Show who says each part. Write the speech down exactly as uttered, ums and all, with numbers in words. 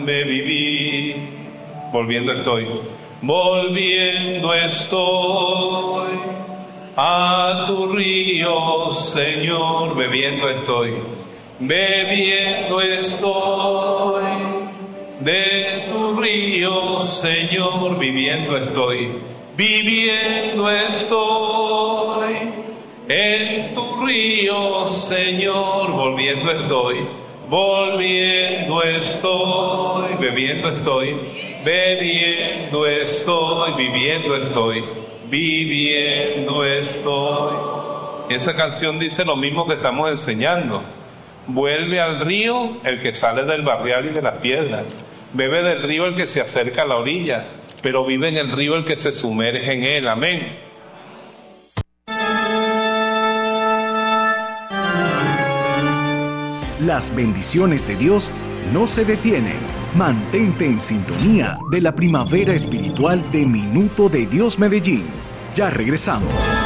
Speaker 1: Me viví, volviendo estoy, volviendo estoy a tu río, Señor, bebiendo estoy, bebiendo estoy de tu río, Señor, viviendo estoy, viviendo estoy en tu río, Señor, volviendo estoy. Volviendo estoy, bebiendo estoy, bebiendo estoy, viviendo estoy, viviendo estoy. Esa canción dice lo mismo que estamos enseñando. Vuelve al río el que sale del barrial y de las piedras. Bebe del río el que se acerca a la orilla, pero vive en el río el que se sumerge en él. Amén.
Speaker 2: Las bendiciones de Dios no se detienen. Mantente en sintonía de la primavera espiritual de Minuto de Dios Medellín. Ya regresamos.